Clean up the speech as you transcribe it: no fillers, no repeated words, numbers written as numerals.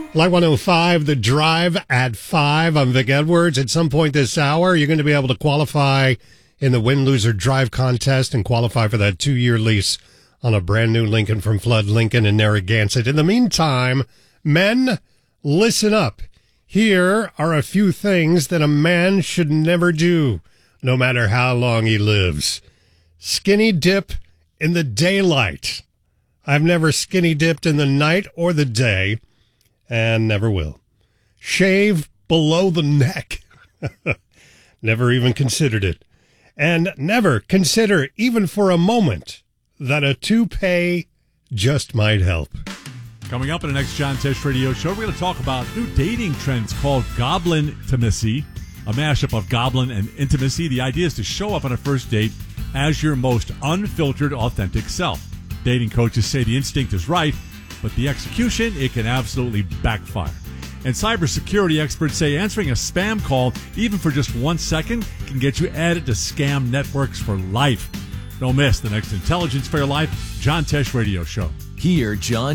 Light 105, The Drive at 5. I'm Vic Edwards. At some point this hour, you're going to be able to qualify in the Win, Lose, or Drive contest and qualify for that 2-year lease on a brand new Lincoln from Flood Lincoln in Narragansett. In the meantime, men, listen up. Here are a few things that a man should never do, no matter how long he lives. Skinny dip in the daylight. I've never skinny dipped in the night or the day, and never will. Shave below the neck. Never even considered it. And never consider, even for a moment, that a toupee just might help. Coming up in the next John Tesh Radio Show, we're going to talk about new dating trends called Goblin-timacy, a mashup of goblin and intimacy. The idea is to show up on a first date as your most unfiltered, authentic self. Dating coaches say the instinct is right, but the execution, it can absolutely backfire. And cybersecurity experts say answering a spam call, even for just 1 second, can get you added to scam networks for life. Don't miss the next Intelligence for Your Life John Tesh Radio Show. Hear John